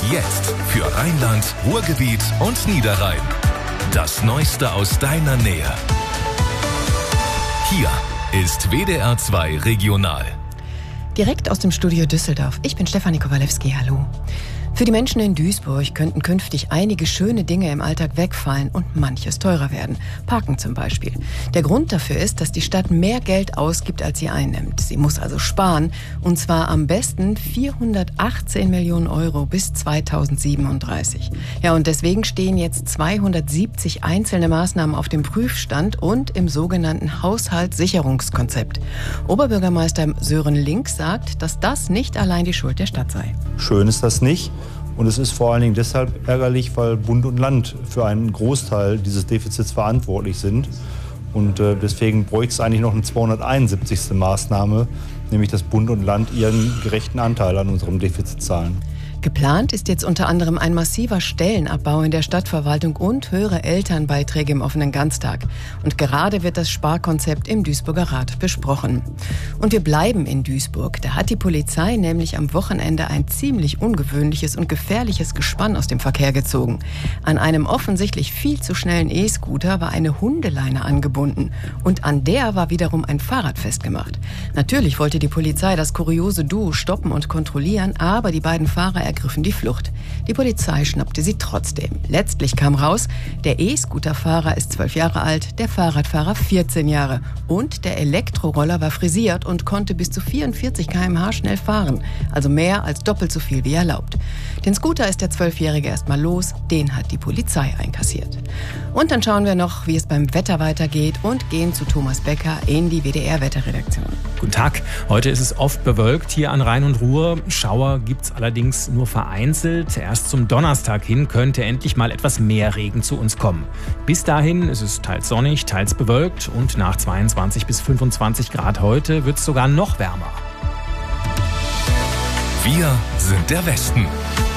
Jetzt für Rheinland, Ruhrgebiet und Niederrhein. Das Neueste aus deiner Nähe. Hier ist WDR 2 Regional. Direkt aus dem Studio Düsseldorf. Ich bin Stefanie Kowalewski. Hallo. Für die Menschen in Duisburg könnten künftig einige schöne Dinge im Alltag wegfallen und manches teurer werden. Parken zum Beispiel. Der Grund dafür ist, dass die Stadt mehr Geld ausgibt, als sie einnimmt. Sie muss also sparen. Und zwar am besten 418 Millionen Euro bis 2037. Ja, und deswegen stehen jetzt 270 einzelne Maßnahmen auf dem Prüfstand und im sogenannten Haushaltssicherungskonzept. Oberbürgermeister Sören Link sagt, dass das nicht allein die Schuld der Stadt sei. Schön ist das nicht. Und es ist vor allen Dingen deshalb ärgerlich, weil Bund und Land für einen Großteil dieses Defizits verantwortlich sind. Und deswegen bräuchte es eigentlich noch eine 271. Maßnahme, nämlich dass Bund und Land ihren gerechten Anteil an unserem Defizit zahlen. Geplant ist jetzt unter anderem ein massiver Stellenabbau in der Stadtverwaltung und höhere Elternbeiträge im offenen Ganztag. Und gerade wird das Sparkonzept im Duisburger Rat besprochen. Und wir bleiben in Duisburg. Da hat die Polizei nämlich am Wochenende ein ziemlich ungewöhnliches und gefährliches Gespann aus dem Verkehr gezogen. An einem offensichtlich viel zu schnellen E-Scooter war eine Hundeleine angebunden. Und an der war wiederum ein Fahrrad festgemacht. Natürlich wollte die Polizei das kuriose Duo stoppen und kontrollieren, aber die beiden Fahrer ergriffen die Flucht. Die Polizei schnappte sie trotzdem. Letztlich kam raus, der E-Scooter-Fahrer ist 12 Jahre alt, der Fahrradfahrer 14 Jahre. Und der Elektroroller war frisiert und konnte bis zu 44 km/h schnell fahren. Also mehr als doppelt so viel wie erlaubt. Den Scooter ist der 12-Jährige erstmal los, den hat die Polizei einkassiert. Und dann schauen wir noch, wie es beim Wetter weitergeht und gehen zu Thomas Becker in die WDR-Wetterredaktion. Guten Tag. Heute ist es oft bewölkt hier an Rhein und Ruhr. Schauer gibt's allerdings nur vereinzelt. Erst zum Donnerstag hin könnte endlich mal etwas mehr Regen zu uns kommen. Bis dahin ist es teils sonnig, teils bewölkt und nach 22 bis 25 Grad heute wird es sogar noch wärmer. Wir sind der Westen.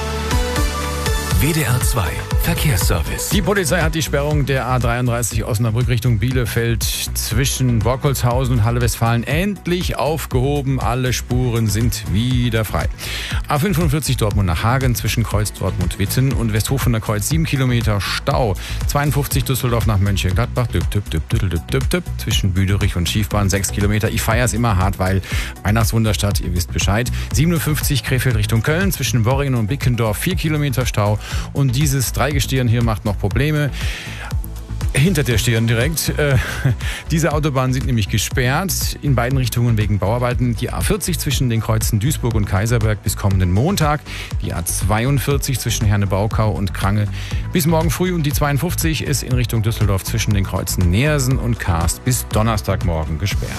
WDR 2 Verkehrsservice. Die Polizei hat die Sperrung der A33 Osnabrück Richtung Bielefeld zwischen Borkholzhausen und Halle-Westfalen endlich aufgehoben. Alle Spuren sind wieder frei. A45 Dortmund nach Hagen zwischen Kreuz Dortmund-Witten und Westhofener Kreuz 7 Kilometer Stau. 52 Düsseldorf nach Mönchengladbach zwischen Büderich und Schiefbahn 6 Kilometer. Ich feiere es immer hart, weil Weihnachtswunderstadt, ihr wisst Bescheid. 57 Krefeld Richtung Köln zwischen Worringen und Bickendorf 4 Kilometer Stau. Und dieses Dreigestirn hier macht noch Probleme. Hinter der Stirn direkt. Diese Autobahnen sind nämlich gesperrt in beiden Richtungen wegen Bauarbeiten. Die A40 zwischen den Kreuzen Duisburg und Kaiserberg bis kommenden Montag. Die A42 zwischen Herne-Baukau und Krange bis morgen früh. Und die 52 ist in Richtung Düsseldorf zwischen den Kreuzen Neersen und Karst bis Donnerstagmorgen gesperrt.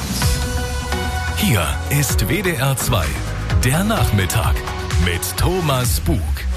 Hier ist WDR 2, der Nachmittag mit Thomas Bug.